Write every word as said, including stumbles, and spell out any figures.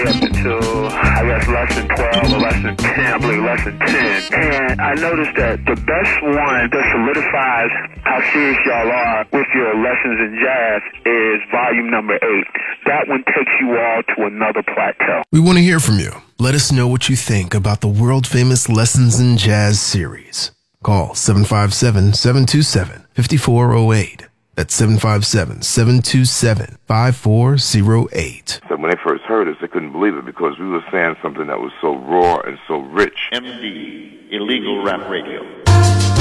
way up until, I guess, less than twelve or less than ten, I believe less than ten. And I noticed that the best one that solidifies how serious y'all are with your lessons in jazz is volume number eight. That one takes you all to another plateau. We want to hear from you. Let us know what you think about the world-famous Lessons in Jazz series. Call seven five seven, seven two seven, five four zero eight. That's seven five seven, seven two seven, five four zero eight. So when they first heard us, they couldn't believe it because we were saying something that was so raw and so rich. M D, Illegal Rap Radio.